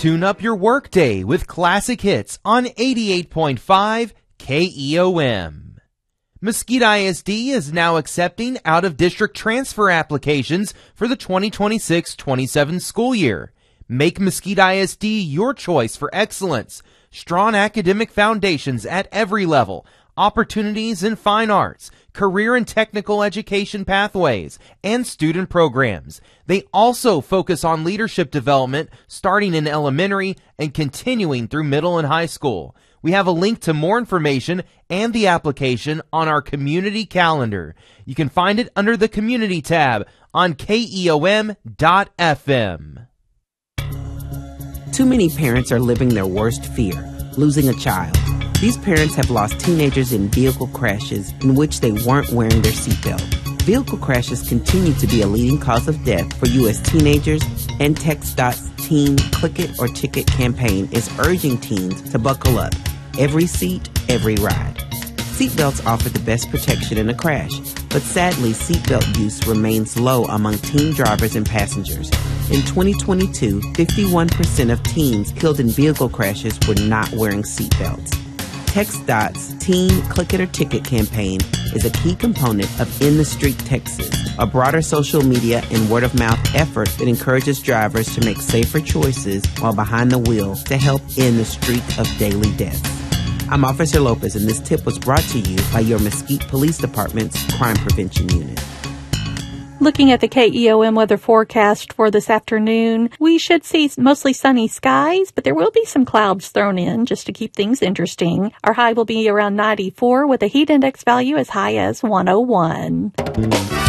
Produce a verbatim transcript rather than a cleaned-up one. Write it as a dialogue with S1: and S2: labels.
S1: Tune up your workday with classic hits on eighty-eight point five K E O M. Mesquite I S D is now accepting out-of-district transfer applications for the twenty twenty-six twenty-seven school year. Make Mesquite I S D your choice for excellence, strong academic foundations at every level, opportunities in fine arts, career and technical education pathways, and student programs. They also focus on leadership development starting in elementary and continuing through middle and high school. We have a link to more information and the application on our community calendar. You can find it under the Community tab on K E O M dot F M.
S2: Too many parents are living their worst fear, losing a child. These parents have lost teenagers in vehicle crashes in which they weren't wearing their seatbelt. Vehicle crashes continue to be a leading cause of death for U S teenagers, and TxDOT's Teen Click It or Ticket campaign is urging teens to buckle up. Every seat, every ride. Seatbelts offer the best protection in a crash, but sadly, seatbelt use remains low among teen drivers and passengers. In twenty twenty-two, fifty-one percent of teens killed in vehicle crashes were not wearing seatbelts. TxDOT's Teen Click It or Ticket campaign is a key component of In the Street Texas, a broader social media and word-of-mouth effort that encourages drivers to make safer choices while behind the wheel to help end the streak of daily deaths. I'm Officer Lopez, and this tip was brought to you by your Mesquite Police Department's Crime Prevention Unit.
S3: Looking at the K E O M weather forecast for this afternoon, we should see mostly sunny skies, but there will be some clouds thrown in just to keep things interesting. Our high will be around ninety-four with a heat index value as high as one oh one.